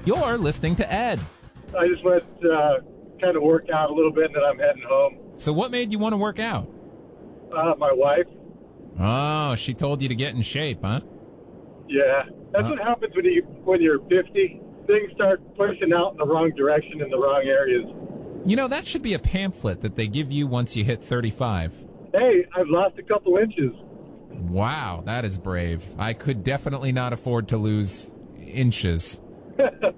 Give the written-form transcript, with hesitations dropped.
You're listening to Ed. I just went kind of work out a little bit, and then I'm heading home. So what made you want to work out? My wife. Oh, she told you to get in shape, huh? Yeah, that's what happens when you're 50. Things start pushing out in the wrong direction in the wrong areas. You know, that should be a pamphlet that they give you once you hit 35. Hey, I've lost a couple inches. Wow, that is brave. I could definitely not afford to lose inches.